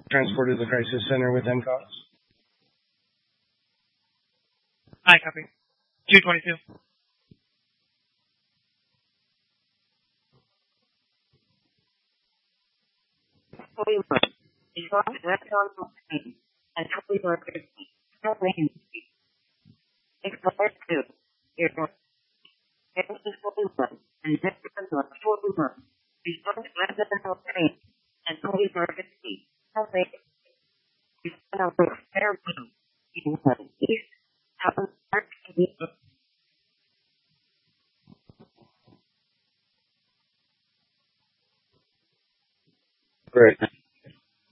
transported to the crisis center with MCOS. Hi, copy. 222. And totally workers, no vacancy. Except to your everything 41 and different 41. Response residential train and totally emergency. No vacancy. Response of Fairview. In the east, happens to be Great.